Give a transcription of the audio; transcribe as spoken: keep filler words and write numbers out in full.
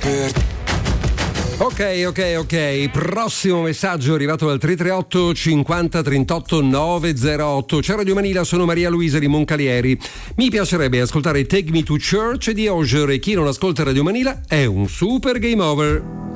Ok, ok, ok. Prossimo messaggio arrivato dal tre tre otto cinquanta trentotto novecentotto. Ciao Radio Manila, sono Maria Luisa di Moncalieri. Mi piacerebbe ascoltare Take Me to Church di Osher e chi non ascolta Radio Manila è un super game over.